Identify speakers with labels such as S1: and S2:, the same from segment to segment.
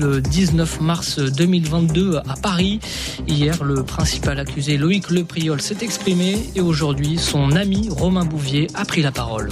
S1: Le 19 mars 2022 à Paris. Hier, le principal accusé Loïc Lepriol s'est exprimé et aujourd'hui, son ami Romain Bouvier a pris la parole.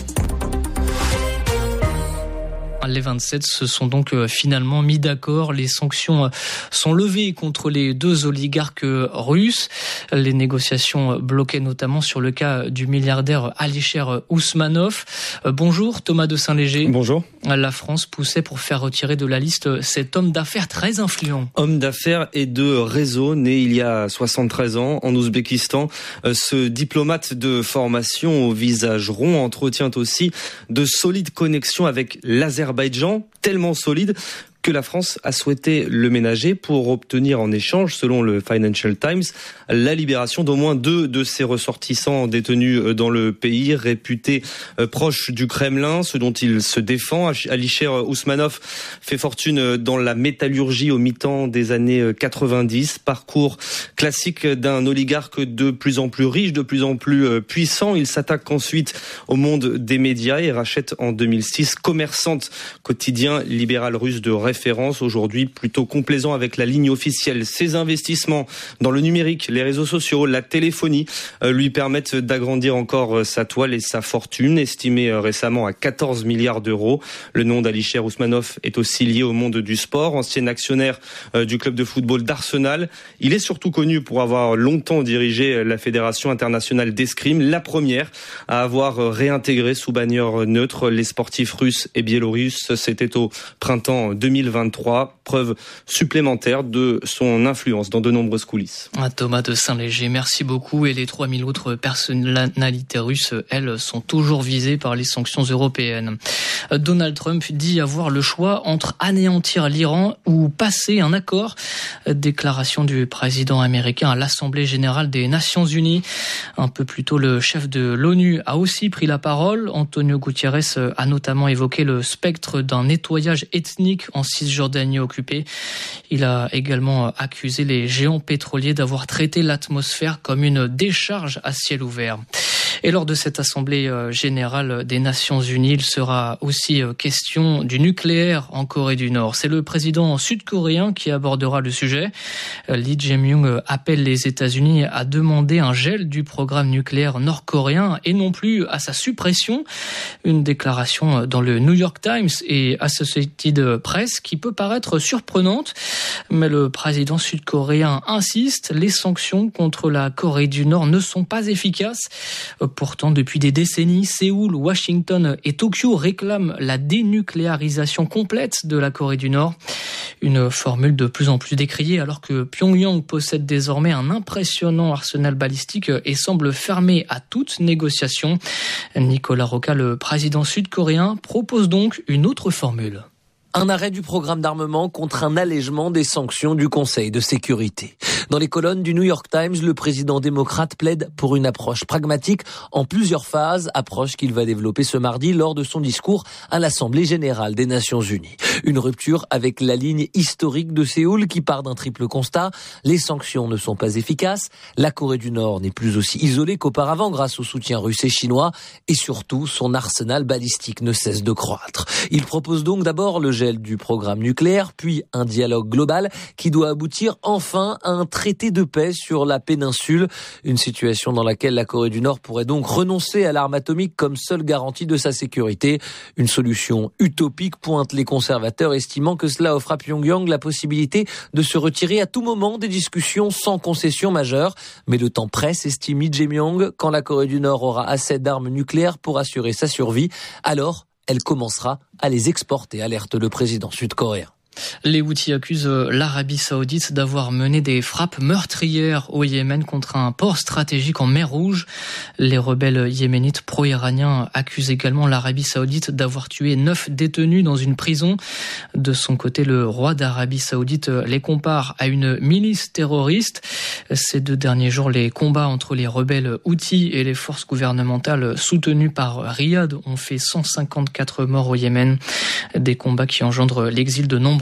S1: Les 27 se sont donc finalement mis d'accord. Les sanctions sont levées contre les deux oligarques russes. Les négociations bloquaient notamment sur le cas du milliardaire Alisher Ousmanov. Bonjour Thomas de Saint-Léger.
S2: Bonjour.
S1: La France poussait pour faire retirer de la liste cet homme d'affaires très influent.
S2: Homme d'affaires et de réseau, né il y a 73 ans en Ouzbékistan. Ce diplomate de formation au visage rond entretient aussi de solides connexions avec l'Azerbaïdjan, tellement solides que la France a souhaité le ménager pour obtenir en échange, selon le Financial Times, la libération d'au moins 2 de ses ressortissants détenus dans le pays, réputés proches du Kremlin, ce dont il se défend. Alisher Ousmanov fait fortune dans la métallurgie au mi-temps des années 90, parcours classique d'un oligarque de plus en plus riche, de plus en plus puissant. Il s'attaque ensuite au monde des médias et rachète en 2006 Commerçante, quotidien libéral russe de référence, aujourd'hui plutôt complaisant avec la ligne officielle. Ses investissements dans le numérique, les réseaux sociaux, la téléphonie lui permettent d'agrandir encore sa toile et sa fortune, estimée récemment à 14 milliards d'euros. Le nom d'Alisher Ousmanov est aussi lié au monde du sport, ancien actionnaire du club de football d'Arsenal. Il est surtout connu pour avoir longtemps dirigé la Fédération internationale d'escrime, la première à avoir réintégré sous bannière neutre les sportifs russes et biélorusses. C'était au printemps 2023, preuve supplémentaire de son influence dans de nombreuses coulisses.
S1: Thomas de Saint-Léger, merci beaucoup. Et les 3000 autres personnalités russes, elles, sont toujours visées par les sanctions européennes. Donald Trump dit avoir le choix entre anéantir l'Iran ou passer un accord. Déclaration du président américain à l'Assemblée générale des Nations Unies. Un peu plus tôt, le chef de l'ONU a aussi pris la parole. Antonio Guterres a notamment évoqué le spectre d'un nettoyage ethnique en Cisjordanie occupée. Il a également accusé les géants pétroliers d'avoir traité l'atmosphère comme une décharge à ciel ouvert. Et lors de cette Assemblée générale des Nations Unies, il sera aussi question du nucléaire en Corée du Nord. C'est le président sud-coréen qui abordera le sujet. Lee Jae-myung appelle les États-Unis à demander un gel du programme nucléaire nord-coréen et non plus à sa suppression. Une déclaration dans le New York Times et Associated Press qui peut paraître surprenante, mais le président sud-coréen insiste, les sanctions contre la Corée du Nord ne sont pas efficaces. Pourtant, depuis des décennies, Séoul, Washington et Tokyo réclament la dénucléarisation complète de la Corée du Nord. Une formule de plus en plus décriée alors que Pyongyang possède désormais un impressionnant arsenal balistique et semble fermé à toute négociation. Nicolas Roca, le président sud-coréen, propose donc une autre formule.
S3: Un arrêt du programme d'armement contre un allègement des sanctions du Conseil de sécurité. Dans les colonnes du New York Times, le président démocrate plaide pour une approche pragmatique en plusieurs phases, approche qu'il va développer ce mardi lors de son discours à l'Assemblée générale des Nations Unies. Une rupture avec la ligne historique de Séoul qui part d'un triple constat. Les sanctions ne sont pas efficaces, la Corée du Nord n'est plus aussi isolée qu'auparavant grâce au soutien russe et chinois, et surtout son arsenal balistique ne cesse de croître. Il propose donc d'abord le gel du programme nucléaire, puis un dialogue global qui doit aboutir enfin à un traité de paix sur la péninsule. Une situation dans laquelle la Corée du Nord pourrait donc renoncer à l'arme atomique comme seule garantie de sa sécurité. Une solution utopique, pointent les conservateurs, estimant que cela offre à Pyongyang la possibilité de se retirer à tout moment des discussions sans concession majeure. Mais le temps presse, estime Lee Jae-myung, quand la Corée du Nord aura assez d'armes nucléaires pour assurer sa survie, alors elle commencera à les exporter, alerte le président sud-coréen.
S1: Les Houthis accusent l'Arabie Saoudite d'avoir mené des frappes meurtrières au Yémen contre un port stratégique en mer Rouge. Les rebelles yéménites pro-iraniens accusent également l'Arabie Saoudite d'avoir tué 9 détenus dans une prison. De son côté, le roi d'Arabie Saoudite les compare à une milice terroriste. Ces 2 derniers jours, les combats entre les rebelles Houthis et les forces gouvernementales soutenues par Riyad ont fait 154 morts au Yémen. Des combats qui engendrent l'exil de nombreux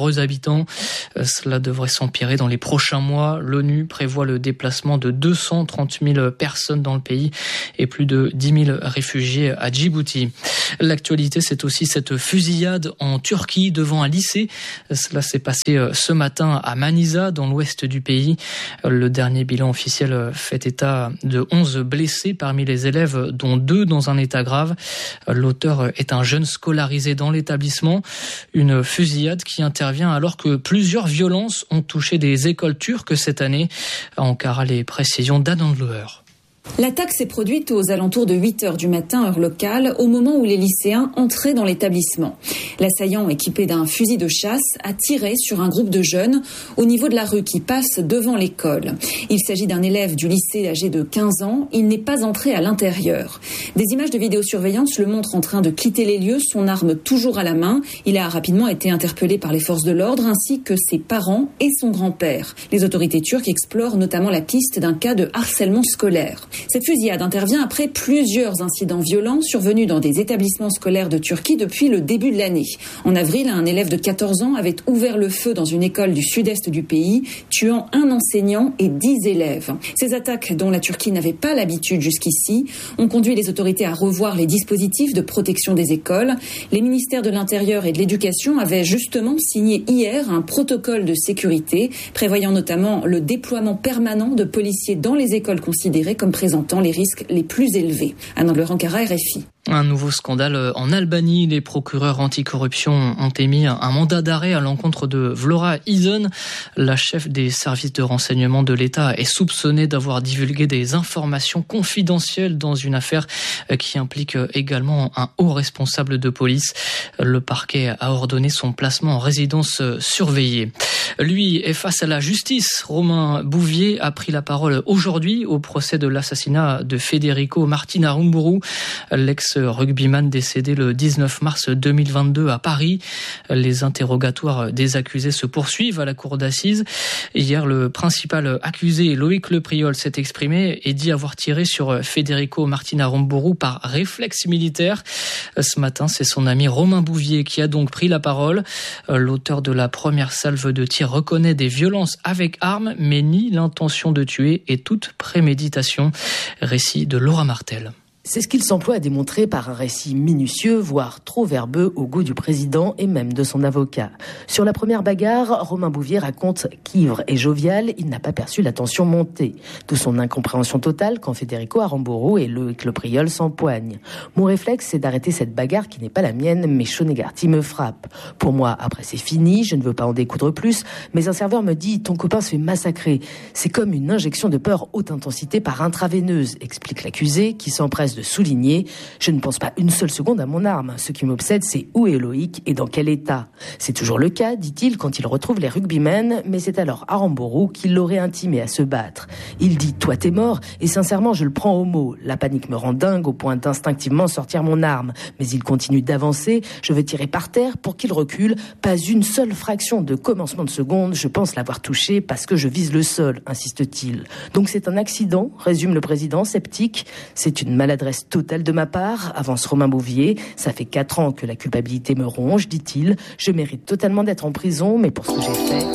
S1: nombreux habitants. Cela devrait s'empirer dans les prochains mois. L'ONU prévoit le déplacement de 230 000 personnes dans le pays et plus de 10 000 réfugiés à Djibouti. L'actualité, c'est aussi cette fusillade en Turquie devant un lycée. Cela s'est passé ce matin à Manisa, dans l'ouest du pays. Le dernier bilan officiel fait état de 11 blessés parmi les élèves, dont 2 dans un état grave. L'auteur est un jeune scolarisé dans l'établissement. Une fusillade qui intervient alors que plusieurs violences ont touché des écoles turques cette année. À Ankara, les précisions d'Adnan Louer.
S4: L'attaque s'est produite aux alentours de 8h du matin, heure locale, au moment où les lycéens entraient dans l'établissement. L'assaillant, équipé d'un fusil de chasse, a tiré sur un groupe de jeunes au niveau de la rue qui passe devant l'école. Il s'agit d'un élève du lycée âgé de 15 ans. Il n'est pas entré à l'intérieur. Des images de vidéosurveillance le montrent en train de quitter les lieux, son arme toujours à la main. Il a rapidement été interpellé par les forces de l'ordre ainsi que ses parents et son grand-père. Les autorités turques explorent notamment la piste d'un cas de harcèlement scolaire. Cette fusillade intervient après plusieurs incidents violents survenus dans des établissements scolaires de Turquie depuis le début de l'année. En avril, un élève de 14 ans avait ouvert le feu dans une école du sud-est du pays, tuant un enseignant et 10 élèves. Ces attaques, dont la Turquie n'avait pas l'habitude jusqu'ici, ont conduit les autorités à revoir les dispositifs de protection des écoles. Les ministères de l'Intérieur et de l'Éducation avaient justement signé hier un protocole de sécurité, prévoyant notamment le déploiement permanent de policiers dans les écoles considérées comme présentant les risques les plus élevés. Anna Ankara, RFI.
S1: Un nouveau scandale en Albanie. Les procureurs anticorruption ont émis un mandat d'arrêt à l'encontre de Vlora Izon. La chef des services de renseignement de l'État est soupçonnée d'avoir divulgué des informations confidentielles dans une affaire qui implique également un haut responsable de police. Le parquet a ordonné son placement en résidence surveillée. Lui est face à la justice. Romain Bouvier a pris la parole aujourd'hui au procès de l'assassinat de Federico Martin Aramburu, l'ex-rugbyman décédé le 19 mars 2022 à Paris. Les interrogatoires des accusés se poursuivent à la cour d'assises. Hier, le principal accusé, Loïc Lepriol, s'est exprimé et dit avoir tiré sur Federico Martin Aramburu par réflexe militaire. Ce matin, c'est son ami Romain Bouvier qui a donc pris la parole. L'auteur de la première salve de tir reconnaît des violences avec armes, mais nie l'intention de tuer et toute préméditation. Récit de Laura Martel.
S5: C'est ce qu'il s'emploie à démontrer par un récit minutieux, voire trop verbeux au goût du président et même de son avocat. Sur la première bagarre, Romain Bouvier raconte qu'ivre et jovial, il n'a pas perçu la tension monter. De son incompréhension totale quand Federico Aramburu et Loïc Lepriol s'empoignent. Mon réflexe, c'est d'arrêter cette bagarre qui n'est pas la mienne, mais Shonegarty me frappe. Pour moi, après c'est fini, je ne veux pas en découdre plus, mais un serveur me dit « ton copain se fait massacrer ». C'est comme une injection de peur haute intensité par intraveineuse, explique l'accusé qui s'empresse de souligner « Je ne pense pas une seule seconde à mon arme. Ce qui m'obsède, c'est où est Loïc et dans quel état. C'est toujours le cas, dit-il, quand il retrouve les rugbymen, mais c'est alors Aramburu qui l'aurait intimé à se battre. Il dit « Toi, t'es mort » et sincèrement, je le prends au mot. La panique me rend dingue au point d'instinctivement sortir mon arme. Mais il continue d'avancer. Je veux tirer par terre pour qu'il recule. Pas une seule fraction de commencement de seconde. Je pense l'avoir touché parce que je vise le sol, insiste-t-il. Donc c'est un accident, résume le président sceptique. C'est une maladresse totale de ma part, avance Romain Bouvier. Ça fait 4 ans que la culpabilité me ronge, dit-il. Je mérite totalement d'être en prison, mais pour ce que j'ai fait...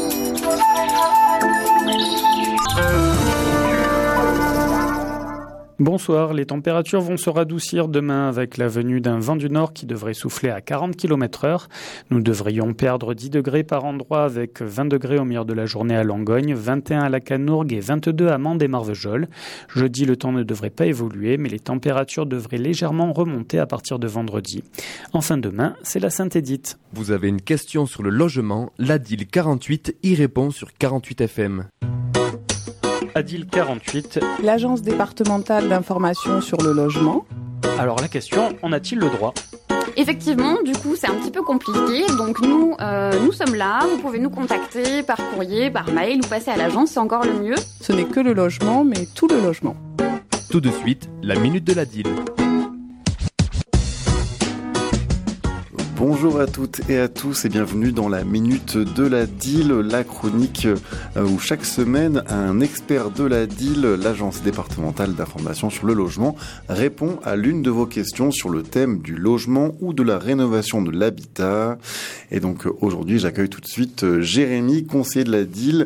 S6: Bonsoir, les températures vont se radoucir demain avec la venue d'un vent du nord qui devrait souffler à 40 km/h. Nous devrions perdre 10 degrés par endroit avec 20 degrés au milieu de la journée à Langogne, 21 à la Canourgue et 22 à Mende et Marvejols. Jeudi, le temps ne devrait pas évoluer, mais les températures devraient légèrement remonter à partir de vendredi. Enfin demain, c'est la Sainte-Édith.
S7: Vous avez une question sur le logement, l'ADIL 48 y répond sur 48 FM.
S6: ADIL 48.
S8: L'agence départementale d'information sur le logement.
S6: Alors la question, en a-t-il le droit ?
S9: Effectivement, du coup, c'est un petit peu compliqué. Donc nous sommes là. Vous pouvez nous contacter par courrier, par mail ou passer à l'agence, c'est encore le mieux.
S8: Ce n'est que le logement, mais tout le logement.
S7: Tout de suite, la minute de l'ADIL.
S10: Bonjour à toutes et à tous et bienvenue dans la Minute de la DIL, la chronique où chaque semaine un expert de la DIL, l'Agence départementale d'information sur le logement, répond à l'une de vos questions sur le thème du logement ou de la rénovation de l'habitat. Et donc aujourd'hui j'accueille tout de suite Jérémy, conseiller de la DIL.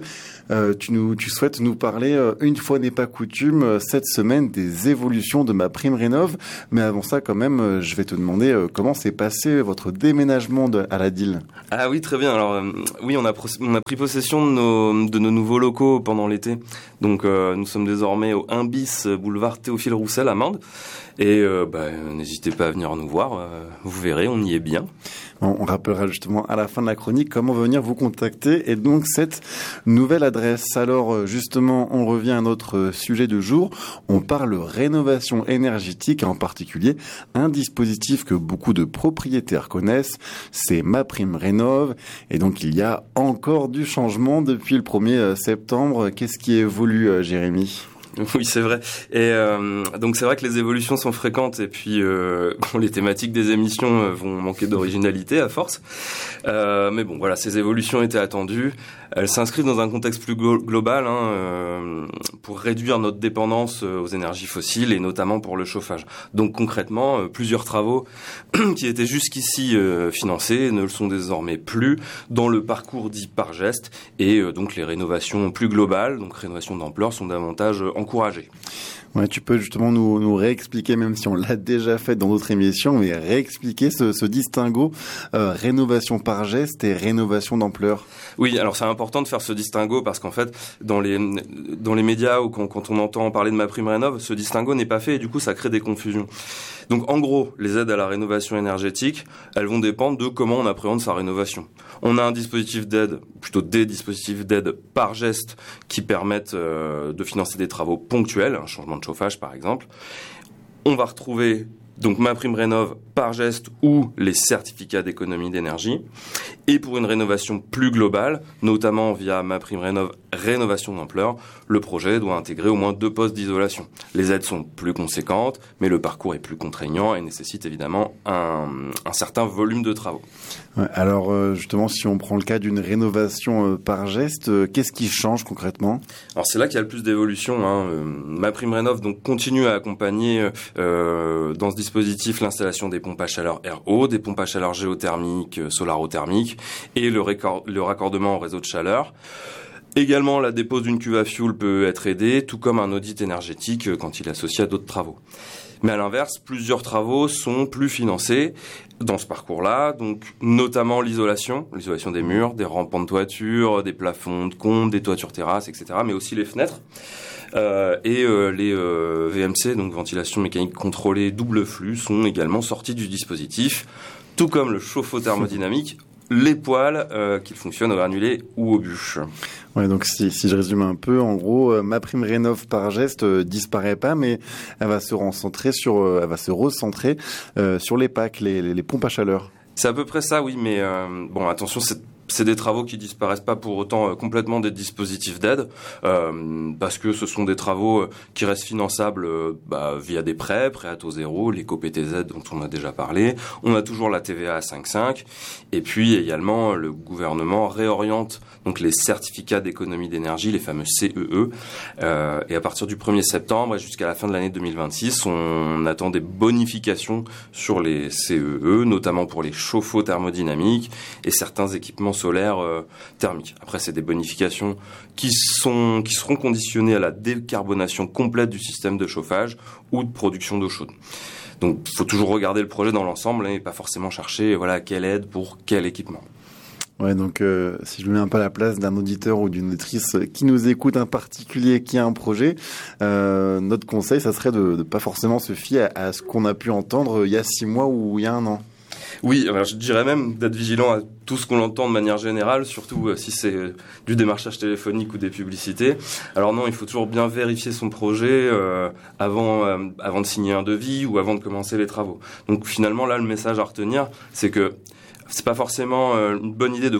S10: Tu souhaites nous parler, une fois n'est pas coutume, cette semaine des évolutions de MaPrimeRénov'. Mais avant ça, quand même, je vais te demander comment s'est passé votre déménagement à la DIL.
S11: Ah oui, très bien. Alors oui, on a pris possession de nos nouveaux locaux pendant l'été. Donc nous sommes désormais au 1 bis boulevard Théophile Roussel à Mende. Et n'hésitez pas à venir nous voir. Vous verrez, on y est bien.
S10: On rappellera justement à la fin de la chronique comment venir vous contacter et donc cette nouvelle adresse. Alors justement, on revient à notre sujet du jour. On parle rénovation énergétique, en particulier un dispositif que beaucoup de propriétaires connaissent, c'est MaPrimeRénov'. Et donc il y a encore du changement depuis le 1er septembre. Qu'est-ce qui évolue, Jérémy ?
S11: Oui, c'est vrai. Et donc c'est vrai que les évolutions sont fréquentes et puis les thématiques des émissions vont manquer d'originalité à force. Mais bon, voilà, ces évolutions étaient attendues. Elles s'inscrivent dans un contexte plus global pour réduire notre dépendance aux énergies fossiles et notamment pour le chauffage. Donc concrètement, plusieurs travaux qui étaient jusqu'ici financés ne le sont désormais plus dans le parcours dit par geste et donc les rénovations plus globales, donc rénovations d'ampleur, sont davantage encouragées.
S10: Ouais, tu peux justement nous réexpliquer, même si on l'a déjà fait dans d'autres émissions, mais réexpliquer ce distinguo rénovation par geste et rénovation d'ampleur.
S11: Oui, alors c'est important de faire ce distinguo parce qu'en fait, dans les médias ou quand on entend parler de MaPrimeRénov', ce distinguo n'est pas fait et du coup ça crée des confusions. Donc en gros, les aides à la rénovation énergétique, elles vont dépendre de comment on appréhende sa rénovation. On a un dispositif d'aide, plutôt des dispositifs d'aide par geste qui permettent de financer des travaux ponctuels, un changement de chauffage par exemple. On va retrouver donc MaPrimeRénov' par geste ou les certificats d'économie d'énergie. Et pour une rénovation plus globale, notamment via MaPrimeRénov' rénovation d'ampleur, le projet doit intégrer au moins 2 postes d'isolation. Les aides sont plus conséquentes, mais le parcours est plus contraignant et nécessite évidemment un certain volume de travaux.
S10: Ouais, alors justement, si on prend le cas d'une rénovation par geste, qu'est-ce qui change concrètement ?
S11: Alors c'est là qu'il y a le plus d'évolution. MaPrimeRénov' donc continue à accompagner dans ce dispositif l'installation des pompes à chaleur RO, des pompes à chaleur géothermiques, solarothermiques et le raccordement au réseau de chaleur. Également, la dépose d'une cuve à fioul peut être aidée, tout comme un audit énergétique quand il est associé à d'autres travaux. Mais à l'inverse, plusieurs travaux sont plus financés dans ce parcours-là, donc notamment l'isolation des murs, des rampants de toiture, des plafonds de combles, des toitures terrasses, etc., mais aussi les fenêtres. Les VMC, donc ventilation mécanique contrôlée double flux, sont également sortis du dispositif, tout comme le chauffe-eau thermodynamique, les poêles qu'ils fonctionnent au granulé ou au bûche.
S10: Ouais, donc si je résume un peu, en gros, MaPrimeRénov' par geste disparaît pas, mais elle va se recentrer sur les PAC, les pompes à chaleur.
S11: C'est à peu près ça, oui, mais bon, attention, c'est des travaux qui disparaissent pas pour autant complètement des dispositifs d'aide, parce que ce sont des travaux qui restent finançables via des prêts à taux zéro, l'éco-PTZ dont on a déjà parlé. On a toujours la TVA à 5,5, et puis également le gouvernement réoriente donc les certificats d'économie d'énergie, les fameux CEE, et à partir du 1er septembre et jusqu'à la fin de l'année 2026, on attend des bonifications sur les CEE, notamment pour les chauffe-eau thermodynamiques et certains équipements solaires thermiques. Après, c'est des bonifications qui seront conditionnées à la décarbonation complète du système de chauffage ou de production d'eau chaude. Donc, il faut toujours regarder le projet dans l'ensemble et pas forcément chercher quelle aide pour quel équipement.
S10: Ouais, donc si je me mets un peu à la place d'un auditeur ou d'une auditrice qui nous écoute, un particulier qui a un projet, notre conseil, ça serait de pas forcément se fier à ce qu'on a pu entendre il y a 6 mois ou il y a 1 an.
S11: Oui, alors je dirais même d'être vigilant à tout ce qu'on entend de manière générale, surtout si c'est du démarchage téléphonique ou des publicités. Alors non, il faut toujours bien vérifier son projet avant de signer un devis ou avant de commencer les travaux. Donc finalement, là, le message à retenir, c'est que c'est pas forcément une bonne idée de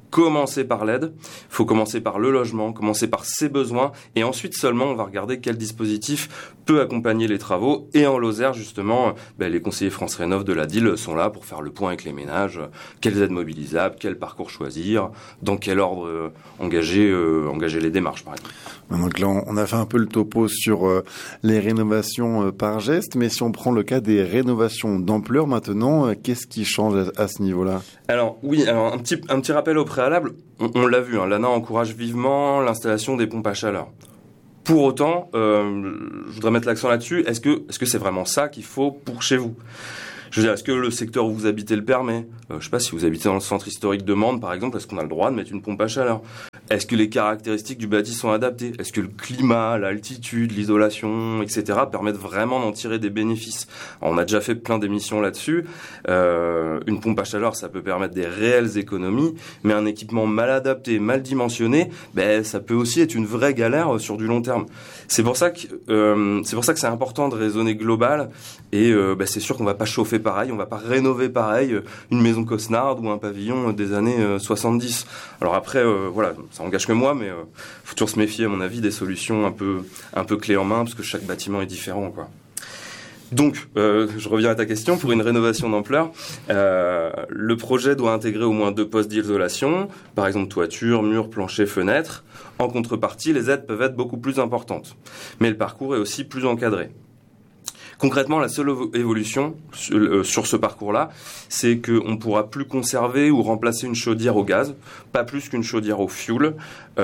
S11: commencer par l'aide, il faut commencer par le logement, commencer par ses besoins, et ensuite seulement on va regarder quel dispositif peut accompagner les travaux. Et en Lozère, justement, les conseillers France Rénov de la DIL sont là pour faire le point avec les ménages, quelles aides mobilisables, quel parcours choisir, dans quel ordre engager les démarches, par exemple.
S10: Donc là, on a fait un peu le topo sur les rénovations par geste, mais si on prend le cas des rénovations d'ampleur maintenant, qu'est-ce qui change à ce niveau-là ?
S11: Alors oui, un petit rappel au préalable, on l'a vu, l'ANA encourage vivement l'installation des pompes à chaleur. Pour autant, je voudrais mettre l'accent là-dessus, est-ce que c'est vraiment ça qu'il faut pour chez vous ? Je veux dire, est-ce que le secteur où vous habitez le permet ? Je sais pas, si vous habitez dans le centre historique de Mende, par exemple, est-ce qu'on a le droit de mettre une pompe à chaleur ? Est-ce que les caractéristiques du bâti sont adaptées ? Est-ce que le climat, l'altitude, l'isolation, etc. permettent vraiment d'en tirer des bénéfices ? Alors, on a déjà fait plein d'émissions là-dessus. Une pompe à chaleur, ça peut permettre des réelles économies, mais un équipement mal adapté, mal dimensionné, ça peut aussi être une vraie galère sur du long terme. C'est pour ça que c'est important de raisonner global, et c'est sûr qu'on va pas chauffer pareil, on va pas rénover pareil une maison cosnarde ou un pavillon des années 70. Alors après, ça engage que moi, mais faut toujours se méfier, à mon avis, des solutions un peu clés en main, parce que chaque bâtiment est différent, quoi. Donc, je reviens à ta question. Pour une rénovation d'ampleur, le projet doit intégrer au moins 2 postes d'isolation, par exemple toiture, murs, plancher, fenêtres. En contrepartie, les aides peuvent être beaucoup plus importantes, mais le parcours est aussi plus encadré. Concrètement, la seule évolution sur ce parcours-là, c'est qu'on ne pourra plus conserver ou remplacer une chaudière au gaz, pas plus qu'une chaudière au fioul.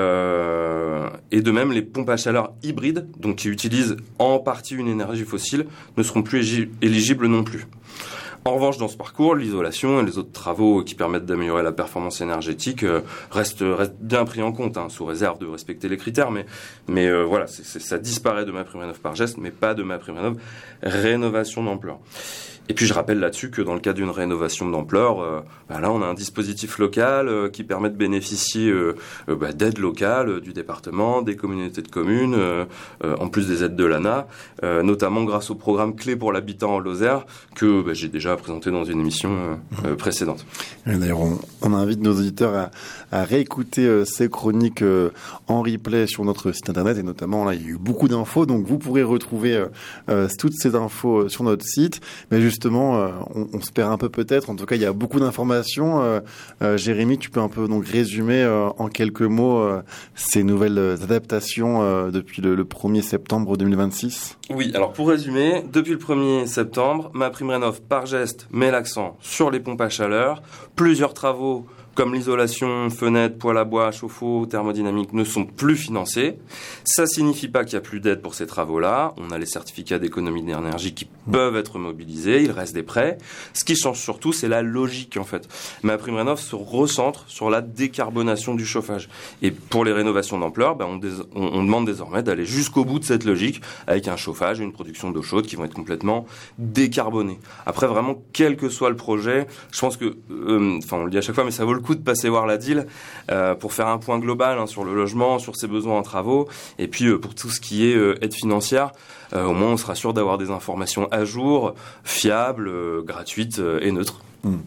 S11: Et de même, les pompes à chaleur hybrides, donc qui utilisent en partie une énergie fossile, ne seront plus éligibles non plus. En revanche, dans ce parcours, l'isolation et les autres travaux qui permettent d'améliorer la performance énergétique restent bien pris en compte, sous réserve de respecter les critères. Mais voilà, ça disparaît de MaPrimeRénov' par geste, mais pas de MaPrimeRénov' rénovation d'ampleur. Et puis je rappelle là-dessus que dans le cas d'une rénovation d'ampleur, là on a un dispositif local qui permet de bénéficier d'aides locales du département, des communautés de communes, en plus des aides de l'ANA, notamment grâce au programme Clé pour l'habitat en Lozère que j'ai déjà présenté dans une émission précédente.
S10: Et d'ailleurs, on invite nos auditeurs à réécouter ces chroniques en replay sur notre site internet, et notamment là il y a eu beaucoup d'infos, donc vous pourrez retrouver toutes ces infos sur notre site. Mais justement, on se perd un peu peut-être. En tout cas, il y a beaucoup d'informations. Jérémy, tu peux un peu donc résumer en quelques mots ces nouvelles adaptations depuis le 1er septembre 2026 ?
S11: Oui, alors pour résumer, depuis le 1er septembre, MaPrimeRénov' par geste met l'accent sur les pompes à chaleur. Plusieurs travaux comme l'isolation, fenêtres, poêle à bois, chauffe-eau, thermodynamique ne sont plus financés. Ça signifie pas qu'il y a plus d'aide pour ces travaux-là. On a les certificats d'économie d'énergie qui peuvent être mobilisés. Il reste des prêts. Ce qui change surtout, c'est la logique, en fait. MaPrimeRénov' se recentre sur la décarbonation du chauffage. Et pour les rénovations d'ampleur, on demande désormais d'aller jusqu'au bout de cette logique avec un chauffage et une production d'eau chaude qui vont être complètement décarbonés. Après, vraiment, quel que soit le projet, je pense que, on le dit à chaque fois, mais ça vaut le coup de passer voir la DIL pour faire un point global sur le logement, sur ses besoins en travaux, et puis pour tout ce qui est aide financière, au moins on sera sûr d'avoir des informations à jour, fiables, gratuites et neutres.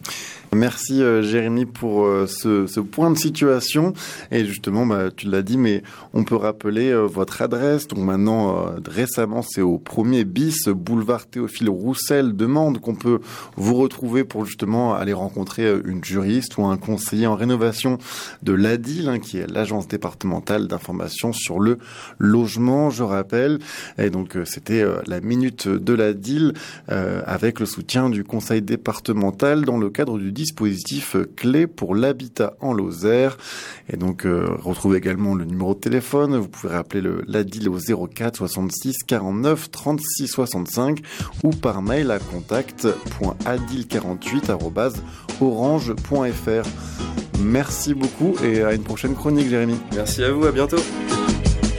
S10: Merci Jérémy pour ce point de situation. Et justement, tu l'as dit, mais on peut rappeler votre adresse. Donc maintenant, récemment, c'est au 1er bis, boulevard Théophile Roussel de Mende, qu'on peut vous retrouver pour justement aller rencontrer une juriste ou un conseiller en rénovation de l'ADIL, qui est l'agence départementale d'information sur le logement, je rappelle. Et donc, c'était la minute de l'ADIL avec le soutien du conseil départemental dans le cadre du dispositif Clé pour l'habitat en Lozère. Et donc, retrouvez également le numéro de téléphone. Vous pouvez rappeler l'ADIL au 04 66 49 36 65 ou par mail à contact.adil48@orange.fr. Merci beaucoup et à une prochaine chronique, Jérémy.
S11: Merci à vous, à bientôt.